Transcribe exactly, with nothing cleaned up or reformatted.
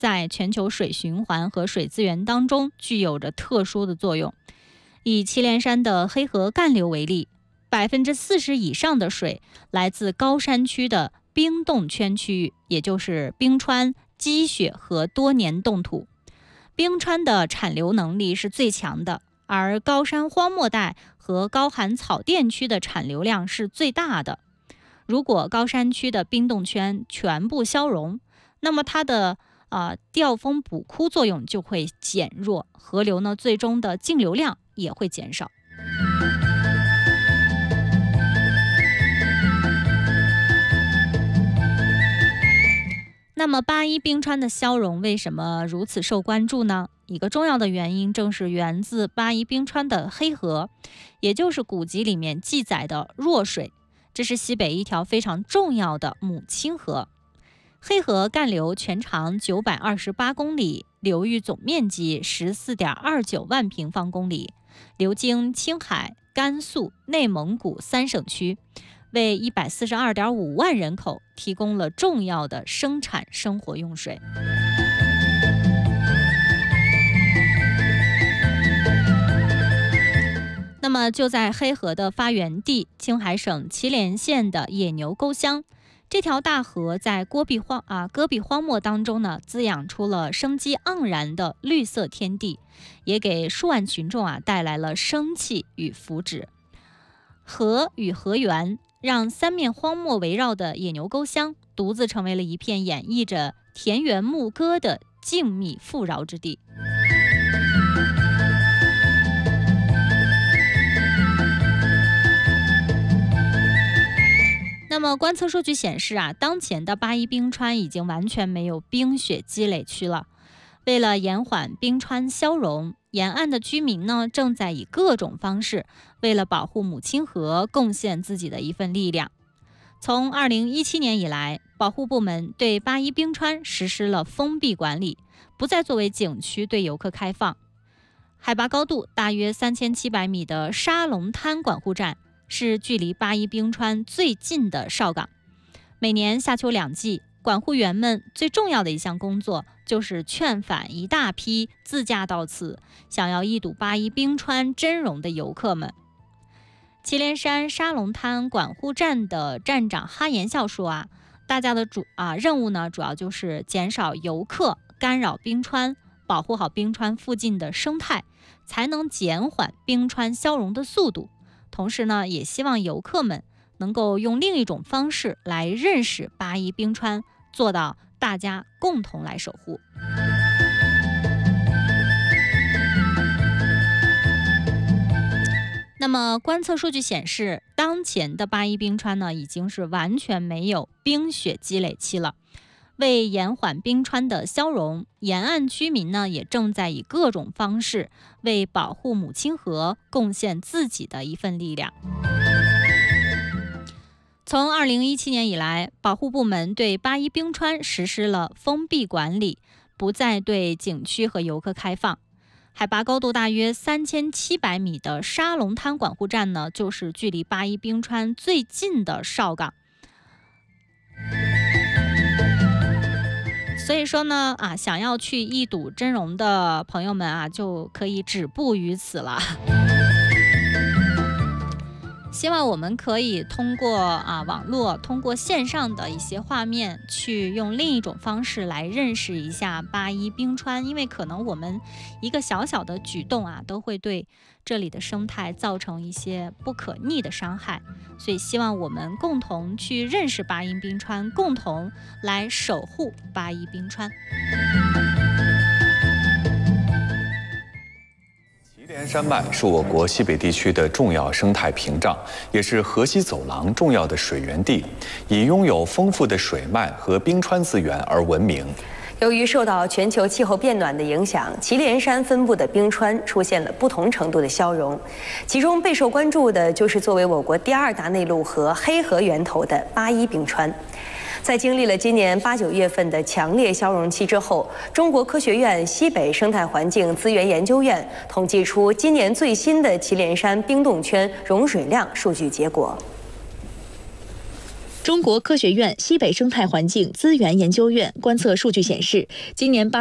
在全球水循环和水资源当中具有着特殊的作用。以祁连山的黑河干流为例，百分之四十以上的水来自高山区的冰冻圈区域，也就是冰川、积雪和多年冻土。冰川的产流能力是最强的，而高山荒漠带和高寒草甸区的产流量是最大的。如果高山区的冰冻圈全部消融，那么它的呃调峰补枯作用就会减弱，河流呢最终的径流量也会减少。那么八一冰川的消融为什么如此受关注呢？一个重要的原因正是源自八一冰川的黑河，也就是古籍里面记载的弱水，这是西北一条非常重要的母亲河。黑河干流全长九百二十八公里，流域总面积 十四点二九万平方公里，流经青海、甘肃、内蒙古三省区，为一百四十二点五万人口提供了重要的生产生活用水。那么就在黑河的发源地青海省祁连县的野牛沟乡，这条大河在戈壁荒啊戈壁荒漠当中呢，滋养出了生机盎然的绿色天地，也给数万群众啊带来了生气与福祉。河与河源让三面荒漠围绕的野牛沟乡独自成为了一片演绎着田园牧歌的静谧富饶之地。那么观测数据显示啊，当前的八一冰川已经完全没有冰雪积累区了。为了延缓冰川消融，沿岸的居民呢正在以各种方式为了保护母亲河贡献自己的一份力量。从二零一七年以来，保护部门对八一冰川实施了封闭管理，不再作为景区对游客开放。海拔高度大约三千七百米的沙龙滩管护站是距离八一冰川最近的哨岗。每年夏秋两季，管护员们最重要的一项工作就是劝返一大批自驾到此想要一睹八一冰川真容的游客们。祁连山沙龙滩管护站的站长哈延笑说啊，大家的主啊任务呢，主要就是减少游客干扰冰川，保护好冰川附近的生态，才能减缓冰川消融的速度。同时呢，也希望游客们能够用另一种方式来认识八一冰川，做到大家共同来守护。那么观测数据显示，当前的八一冰川呢，已经是完全没有冰雪积累期了。为延缓冰川的消融，沿岸居民呢也正在以各种方式为保护母亲河贡献自己的一份力量。从二零一七年以来，保护部门对八一冰川实施了封闭管理，不再对景区和游客开放。海拔高度大约三千七百米的沙龙滩管护站呢，就是距离八一冰川最近的哨岗。所以说呢，啊，想要去一睹真容的朋友们啊，就可以止步于此了。希望我们可以通过啊网络，通过线上的一些画面，去用另一种方式来认识一下八一冰川，因为可能我们一个小小的举动啊，都会对这里的生态造成一些不可逆的伤害。所以希望我们共同去认识八一冰川，共同来守护八一冰川。 祁连山脉是我国西北地区的重要生态屏障，也是河西走廊重要的水源地，以拥有丰富的水脉和冰川资源而闻名。 由于受到全球气候变暖的影响，祁连山分布的冰川出现了不同程度的消融，其中备受关注的就是作为我国第二大内陆河黑河源头的八一冰川。在经历了今年八九月份的强烈消融期之后，中国科学院西北生态环境资源研究院统计出今年最新的祁连山冰冻圈融水量数据结果。 中国科学院西北生态环境资源研究院观测数据显示，今年八